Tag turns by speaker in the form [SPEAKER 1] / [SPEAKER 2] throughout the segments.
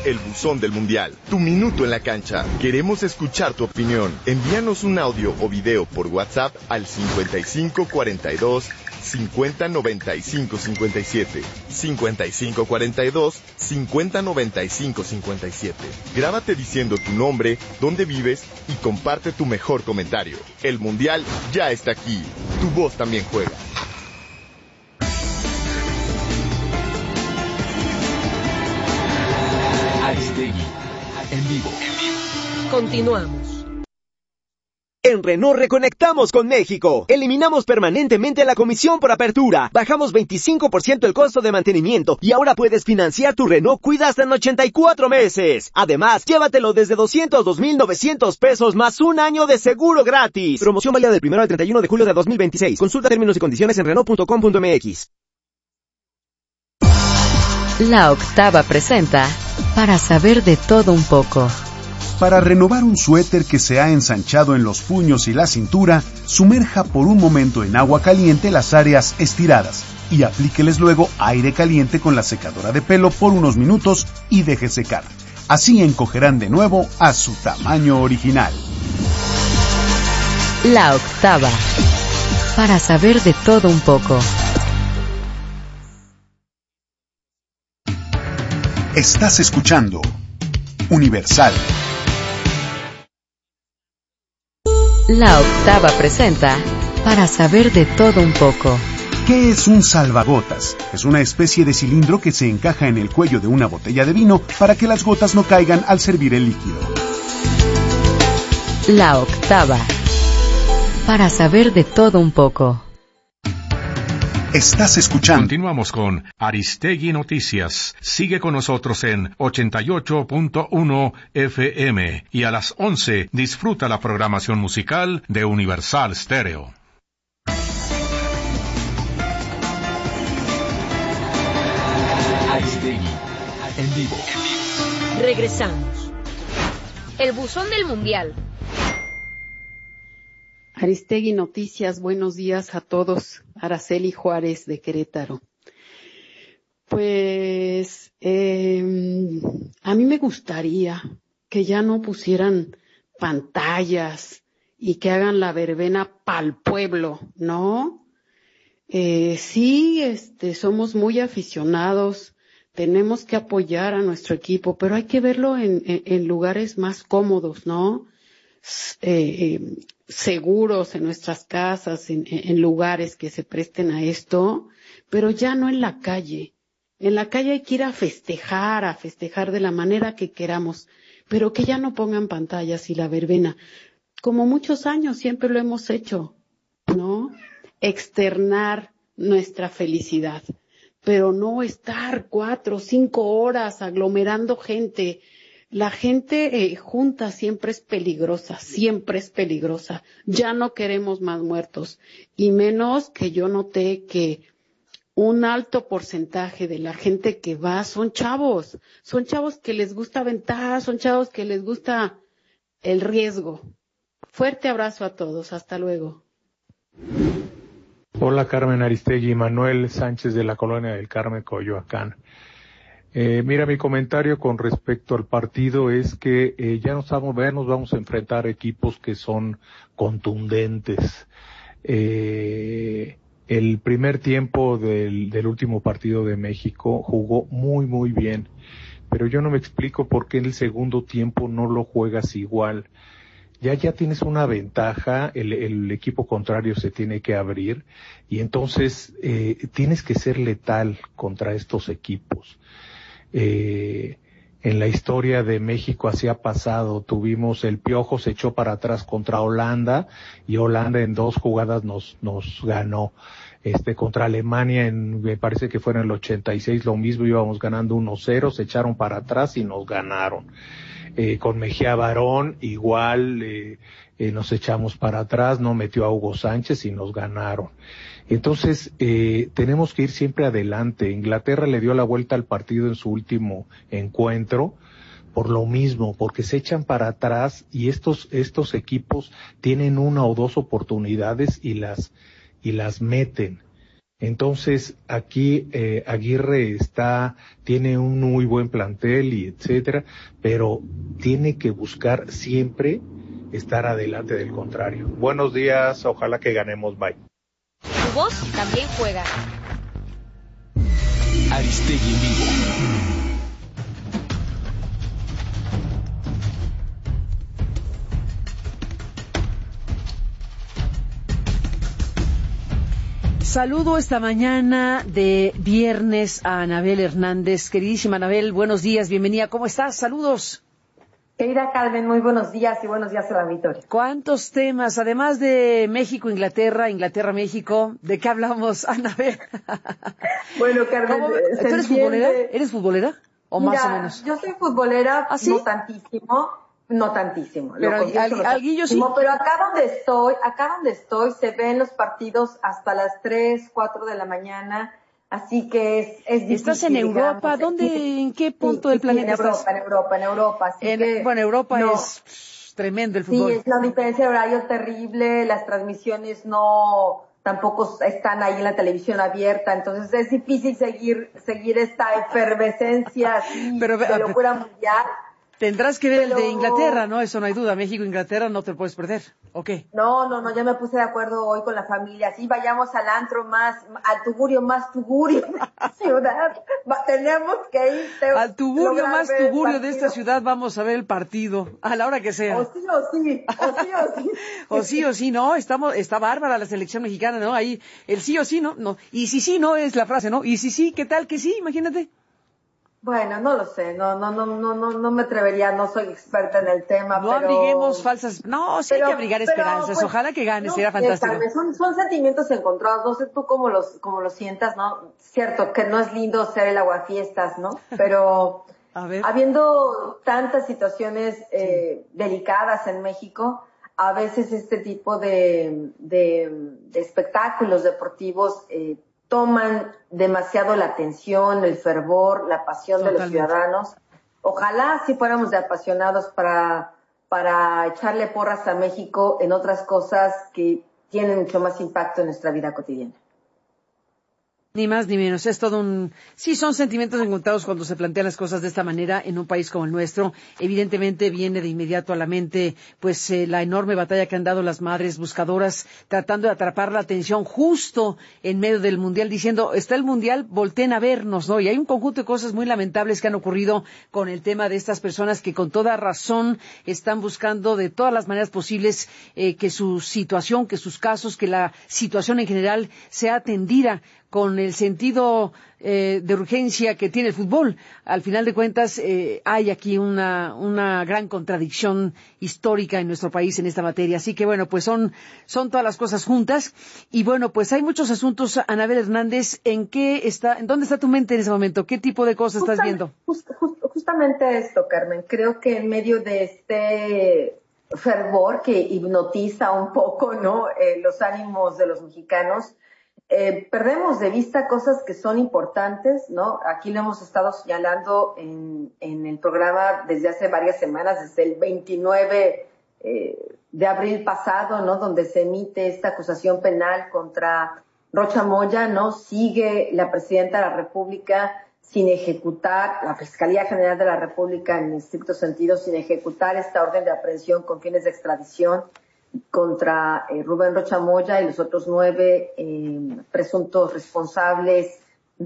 [SPEAKER 1] el buzón del Mundial. Tu minuto en la cancha. Queremos escuchar tu opinión. Envíanos un audio o video por WhatsApp al 5542 5095 57. 5542 5095 57. Grábate diciendo tu nombre, dónde vives y comparte tu mejor comentario. El Mundial ya está aquí. Tu voz también juega.
[SPEAKER 2] Aristegui, en vivo.
[SPEAKER 3] Continuamos.
[SPEAKER 4] En Renault reconectamos con México. Eliminamos permanentemente la comisión por apertura. Bajamos 25% el costo de mantenimiento y ahora puedes financiar tu Renault Kwid hasta en 84 meses. Además, llévatelo desde 202,900 pesos más un año de seguro gratis. Promoción válida del 1 al 31 de julio de 2026. Consulta términos y condiciones en Renault.com.mx.
[SPEAKER 3] La Octava presenta Para saber de todo un poco.
[SPEAKER 5] Para renovar un suéter que se ha ensanchado en los puños y la cintura, sumerja por un momento en agua caliente las áreas estiradas y aplíqueles luego aire caliente con la secadora de pelo por unos minutos y deje secar. Así encogerán de nuevo a su tamaño original.
[SPEAKER 3] La Octava. Para saber de todo un poco.
[SPEAKER 5] Estás escuchando Universal.
[SPEAKER 3] La Octava presenta Para saber de todo un poco.
[SPEAKER 5] ¿Qué es un salvagotas? Es una especie de cilindro que se encaja en el cuello de una botella de vino para que las gotas no caigan al servir el líquido.
[SPEAKER 3] La Octava. Para saber de todo un poco.
[SPEAKER 5] Estás escuchando.
[SPEAKER 6] Continuamos con Aristegui Noticias. Sigue con nosotros en 88.1 FM y a las 11 disfruta la programación musical de Universal Stereo.
[SPEAKER 2] Aristegui, en vivo.
[SPEAKER 7] Regresamos. El buzón del Mundial.
[SPEAKER 8] Aristegui Noticias, buenos días a todos. Araceli Juárez de Querétaro. Pues a mí me gustaría que ya no pusieran pantallas y que hagan la verbena pa'l pueblo, ¿no? Sí, somos muy aficionados, tenemos que apoyar a nuestro equipo, pero hay que verlo en lugares más cómodos, ¿no? Seguros en nuestras casas, en lugares que se presten a esto, pero ya no en la calle. En la calle hay que ir a festejar de la manera que queramos, pero que ya no pongan pantallas y la verbena. Como muchos años siempre lo hemos hecho, ¿no? Externar nuestra felicidad, pero no estar 4 o 5 horas aglomerando gente. La gente junta siempre es peligrosa. Ya no queremos más muertos. Y menos que yo noté que un alto porcentaje de la gente que va son chavos. Son chavos que les gusta aventar, son chavos que les gusta el riesgo. Fuerte abrazo a todos. Hasta luego.
[SPEAKER 9] Hola Carmen Aristegui, Manuel Sánchez de la Colonia del Carmen, Coyoacán. Mira, mi comentario con respecto al partido es que ya nos vamos a enfrentar equipos que son contundentes. El primer tiempo del último partido de México jugó muy muy bien, pero yo no me explico por qué en el segundo tiempo no lo juegas igual. Ya tienes una ventaja, el equipo contrario se tiene que abrir y entonces tienes que ser letal contra estos equipos. En la historia de México así ha pasado, tuvimos el Piojo se echó para atrás contra Holanda y Holanda en 2 jugadas nos ganó. Contra Alemania me parece que fue en el 86 lo mismo, íbamos ganando 1-0, se echaron para atrás y nos ganaron. Con Mejía Barón igual nos echamos para atrás, no metió a Hugo Sánchez y nos ganaron. Entonces tenemos que ir siempre adelante. Inglaterra le dio la vuelta al partido en su último encuentro por lo mismo, porque se echan para atrás y estos equipos tienen 1 o 2 oportunidades y las meten. Entonces, aquí Aguirre tiene un muy buen plantel y etcétera, pero tiene que buscar siempre estar adelante del contrario. Buenos días, ojalá que ganemos, bye.
[SPEAKER 7] Tu voz también juega.
[SPEAKER 2] Aristegui en vivo.
[SPEAKER 10] Saludo esta mañana de viernes a Anabel Hernández. Queridísima Anabel, buenos días, bienvenida. ¿Cómo estás? Saludos.
[SPEAKER 11] Querida Carmen, muy buenos días y buenos días a la auditorio.
[SPEAKER 10] ¿Cuántos temas? Además de México, Inglaterra, México, ¿de qué hablamos, Anabel?
[SPEAKER 11] Bueno, Carmen,
[SPEAKER 10] ¿tú eres futbolera? ¿Eres futbolera? ¿O
[SPEAKER 11] Mira,
[SPEAKER 10] más o menos?
[SPEAKER 11] Yo soy futbolera,
[SPEAKER 10] ¿Ah, sí?
[SPEAKER 11] No tantísimo.
[SPEAKER 10] Pero alguillo sí.
[SPEAKER 11] Pero acá donde estoy, se ven los partidos hasta las 3, 4 de la mañana, así que es difícil.
[SPEAKER 10] ¿Estás en Europa? ¿Dónde? ¿En qué punto del planeta estás?
[SPEAKER 11] En Europa.
[SPEAKER 10] Bueno, Europa es tremendo el fútbol.
[SPEAKER 11] Sí, es una diferencia de horario terrible, las transmisiones tampoco están ahí en la televisión abierta, entonces es difícil seguir esta efervescencia de locura mundial.
[SPEAKER 10] Tendrás que ver el de Inglaterra, ¿no? Eso no hay duda. México-Inglaterra no te puedes perder. ¿O qué?
[SPEAKER 11] No, ya me puse de acuerdo hoy con la familia. Sí, vayamos al antro al tugurio más tugurio de esta ciudad. Tenemos que ir.
[SPEAKER 10] Al tugurio más tugurio de esta ciudad vamos a ver el partido, a la hora que sea.
[SPEAKER 11] O sí.
[SPEAKER 10] O sí, no, está bárbara la selección mexicana, ¿no? Ahí, el sí o sí, no. Y si sí, no es la frase, ¿no? Y si sí, ¿qué tal que sí? Imagínate.
[SPEAKER 11] Bueno, no lo sé, no me atrevería, no soy experta en el tema,
[SPEAKER 10] no
[SPEAKER 11] pero...
[SPEAKER 10] abriguemos falsas, no, sí hay que abrigar esperanzas, pues, ojalá que gane, sería fantástico.
[SPEAKER 11] Son sentimientos encontrados, no sé tú cómo los sientas, ¿no? Cierto que no es lindo ser el aguafiestas, ¿no? Pero habiendo tantas situaciones delicadas en México, a veces este tipo de espectáculos deportivos toman demasiado la atención, el fervor, la pasión de los ciudadanos. Ojalá si fuéramos de apasionados para echarle porras a México en otras cosas que tienen mucho más impacto en nuestra vida cotidiana.
[SPEAKER 10] Ni más ni menos, es todo sí, son sentimientos encontrados cuando se plantean las cosas de esta manera en un país como el nuestro. Evidentemente viene de inmediato a la mente, pues, la enorme batalla que han dado las madres buscadoras tratando de atrapar la atención justo en medio del Mundial, diciendo, está el Mundial, volteen a vernos, ¿no? Y hay un conjunto de cosas muy lamentables que han ocurrido con el tema de estas personas que con toda razón están buscando de todas las maneras posibles que su situación, que sus casos, que la situación en general sea atendida con el sentido de urgencia que tiene el fútbol. Al final de cuentas, hay aquí una gran contradicción histórica en nuestro país en esta materia. Así que, bueno, pues son todas las cosas juntas. Y, bueno, pues hay muchos asuntos. Anabel Hernández, ¿en dónde está tu mente en ese momento? ¿Qué tipo de cosas estás viendo?
[SPEAKER 11] Justamente esto, Carmen. Creo que en medio de este fervor que hipnotiza un poco, ¿no? Los ánimos de los mexicanos, perdemos de vista cosas que son importantes, ¿no? Aquí lo hemos estado señalando en el programa desde hace varias semanas, desde el 29 de abril pasado, ¿no? Donde se emite esta acusación penal contra Rocha Moya, ¿no? Sigue la Presidenta de la República sin ejecutar, la Fiscalía General de la República en estricto sentido, sin ejecutar esta orden de aprehensión con fines de extradición contra Rubén Rocha Moya y los otros 9 presuntos responsables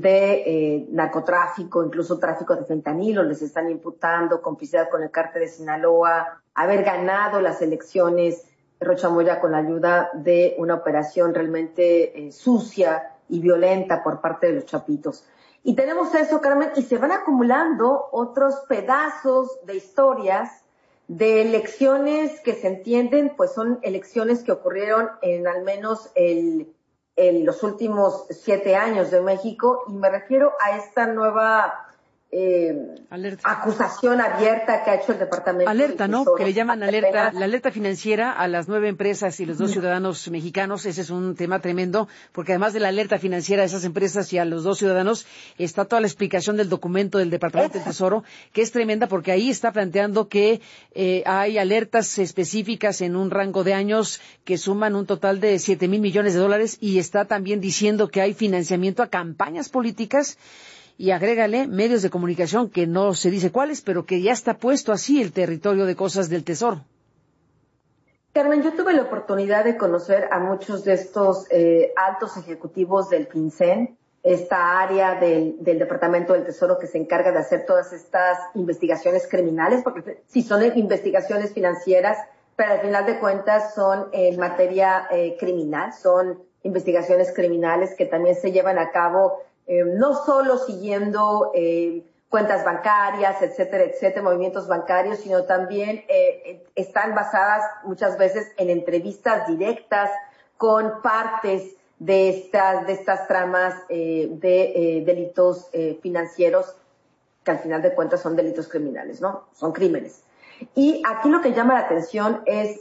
[SPEAKER 11] de narcotráfico, incluso tráfico de fentanilo. Les están imputando complicidad con el cártel de Sinaloa, haber ganado las elecciones Rocha Moya con la ayuda de una operación realmente sucia y violenta por parte de los chapitos. Y tenemos eso, Carmen, y se van acumulando otros pedazos de historias de elecciones que se entienden, pues son elecciones que ocurrieron en al menos en los últimos 7 años de México, y me refiero a esta nueva acusación abierta que ha hecho el Departamento
[SPEAKER 10] Alerta,
[SPEAKER 11] del
[SPEAKER 10] ¿no?
[SPEAKER 11] Tesoro.
[SPEAKER 10] Que le llaman alerta, la alerta financiera a las 9 empresas y los 2 ciudadanos mexicanos. Ese es un tema tremendo, porque además de la alerta financiera a esas empresas y a los 2 ciudadanos, está toda la explicación del documento del Departamento del Tesoro, que es tremenda, porque ahí está planteando que hay alertas específicas en un rango de años que suman un total de 7,000 millones de dólares, y está también diciendo que hay financiamiento a campañas políticas. Y agrégale medios de comunicación, que no se dice cuáles, pero que ya está puesto así el territorio de cosas del Tesoro.
[SPEAKER 11] Carmen, yo tuve la oportunidad de conocer a muchos de estos altos ejecutivos del FinCEN, esta área del Departamento del Tesoro que se encarga de hacer todas estas investigaciones criminales, porque sí son investigaciones financieras, pero al final de cuentas son en materia criminal, son investigaciones criminales que también se llevan a cabo no solo siguiendo cuentas bancarias, etcétera, movimientos bancarios, sino también están basadas muchas veces en entrevistas directas con partes de estas tramas de delitos financieros, que al final de cuentas son delitos criminales, ¿no? Son crímenes. Y aquí lo que llama la atención es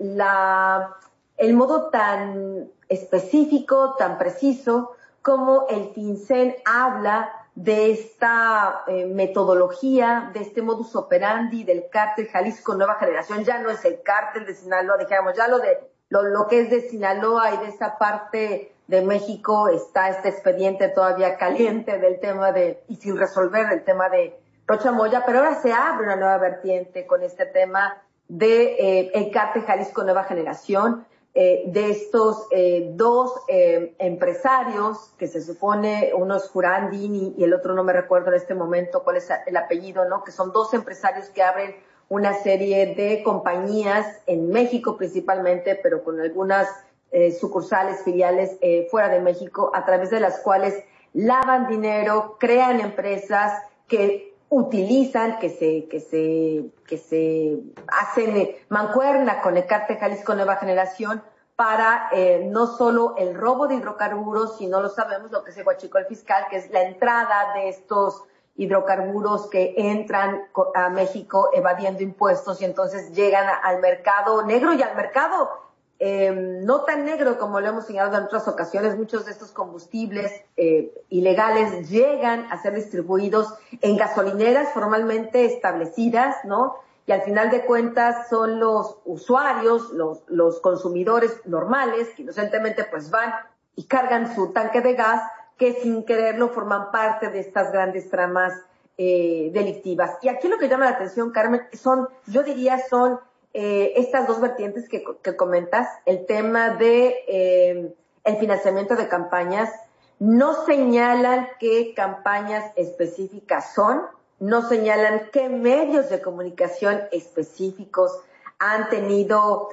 [SPEAKER 11] el modo tan específico, tan preciso, como el FinCEN habla de esta metodología, de este modus operandi del cártel Jalisco Nueva Generación. Ya no es el cártel de Sinaloa, dijéramos, ya lo que es de Sinaloa y de esa parte de México está este expediente todavía caliente del tema y sin resolver el tema de Rocha Moya, pero ahora se abre una nueva vertiente con este tema de el cártel Jalisco Nueva Generación, de estos 2 empresarios que se supone, uno es Jurandini y el otro no me recuerdo en este momento cuál es el apellido, ¿no? Que son 2 empresarios que abren una serie de compañías en México principalmente, pero con algunas sucursales, filiales fuera de México, a través de las cuales lavan dinero, crean empresas que utilizan, que se hacen mancuerna con el cártel Jalisco Nueva Generación para no solo el robo de hidrocarburos, sino lo sabemos lo que es el huachicol fiscal, que es la entrada de estos hidrocarburos que entran a México evadiendo impuestos y entonces llegan al mercado negro y al mercado no tan negro como lo hemos señalado en otras ocasiones. Muchos de estos combustibles ilegales llegan a ser distribuidos en gasolineras formalmente establecidas, ¿no? Y al final de cuentas son los usuarios, los consumidores normales que inocentemente pues van y cargan su tanque de gas, que sin quererlo forman parte de estas grandes tramas delictivas. Y aquí lo que llama la atención, Carmen, son estas 2 vertientes que comentas, el tema de el financiamiento de campañas. No señalan qué campañas específicas son, no señalan qué medios de comunicación específicos han tenido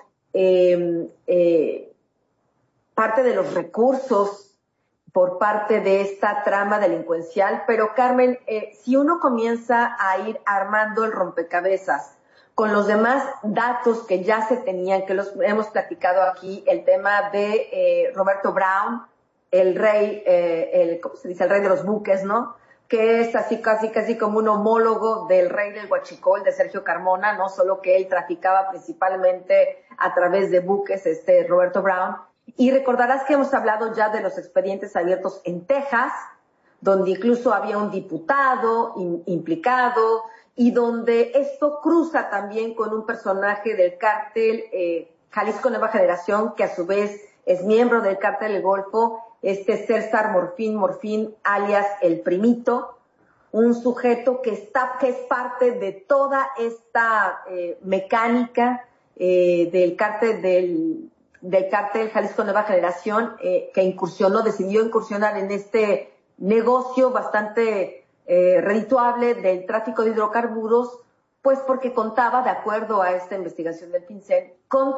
[SPEAKER 11] parte de los recursos por parte de esta trama delincuencial. Pero, Carmen, si uno comienza a ir armando el rompecabezas con los demás datos que ya se tenían, que los hemos platicado aquí, el tema de Roberto Brown, el rey, ¿cómo se dice? El rey de los buques, ¿no? Que es así casi como un homólogo del rey del huachicol, de Sergio Carmona, ¿no? Solo que él traficaba principalmente a través de buques, Roberto Brown. Y recordarás que hemos hablado ya de los expedientes abiertos en Texas, donde incluso había un diputado implicado, y donde esto cruza también con un personaje del cártel Jalisco Nueva Generación, que a su vez es miembro del cártel del Golfo, César Morfín, alias El Primito, un sujeto que es parte de toda esta mecánica del cártel Jalisco Nueva Generación, que decidió incursionar en este negocio bastante redituable del tráfico de hidrocarburos, pues porque contaba, de acuerdo a esta investigación del FinCEN,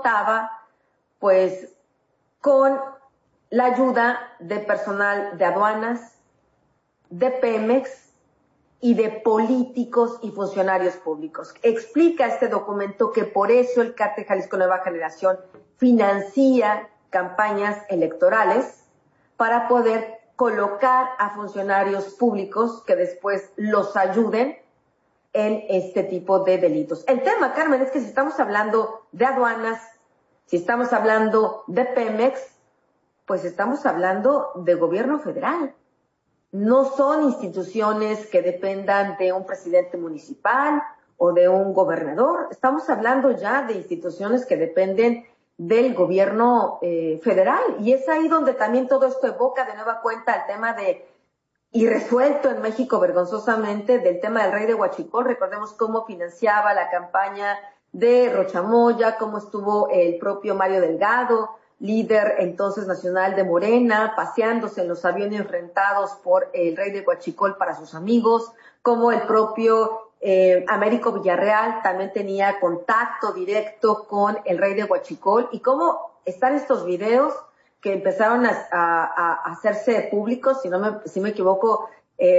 [SPEAKER 11] pues con la ayuda de personal de aduanas, de Pemex y de políticos y funcionarios públicos. Explica este documento que por eso el cártel Jalisco Nueva Generación financia campañas electorales para poder colocar a funcionarios públicos que después los ayuden en este tipo de delitos. El tema, Carmen, es que si estamos hablando de aduanas, si estamos hablando de Pemex, pues estamos hablando de gobierno federal. No son instituciones que dependan de un presidente municipal o de un gobernador. Estamos hablando ya de instituciones que dependen del gobierno federal. Y es ahí donde también todo esto evoca de nueva cuenta el tema de irresuelto en México vergonzosamente del tema del rey de Huachicol. Recordemos cómo financiaba la campaña de Rochamoya, cómo estuvo el propio Mario Delgado, líder entonces nacional de Morena, paseándose en los aviones rentados por el rey de Huachicol para sus amigos, como el propio Américo Villarreal también tenía contacto directo con el rey de Huachicol, y cómo están estos videos que empezaron a hacerse públicos, si me equivoco,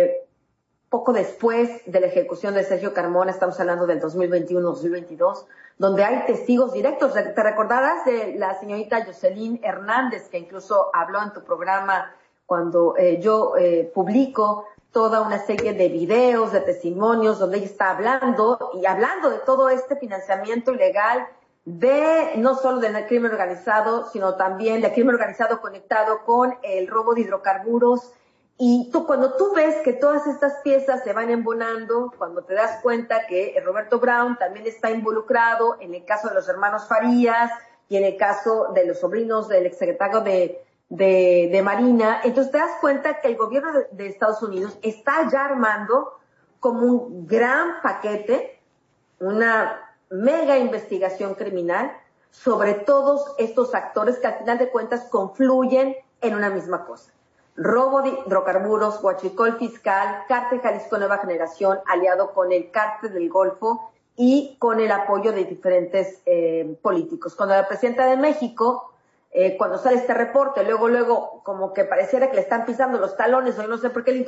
[SPEAKER 11] poco después de la ejecución de Sergio Carmona, estamos hablando del 2021-2022, donde hay testigos directos. Te recordarás de la señorita Jocelyn Hernández, que incluso habló en tu programa cuando yo publico toda una serie de videos, de testimonios, donde ella está hablando de todo este financiamiento ilegal de no solo del crimen organizado, sino también del crimen organizado conectado con el robo de hidrocarburos. Y cuando tú ves que todas estas piezas se van embonando, cuando te das cuenta que Roberto Brown también está involucrado en el caso de los hermanos Farías y en el caso de los sobrinos del exsecretario de Marina, entonces te das cuenta que el gobierno de Estados Unidos está ya armando como un gran paquete, una mega investigación criminal sobre todos estos actores que al final de cuentas confluyen en una misma cosa. Robo de hidrocarburos, huachicol fiscal, Cártel Jalisco Nueva Generación, aliado con el Cártel del Golfo y con el apoyo de diferentes políticos. Cuando la presidenta de México, cuando sale este reporte, luego, como que pareciera que le están pisando los talones, o yo no sé por qué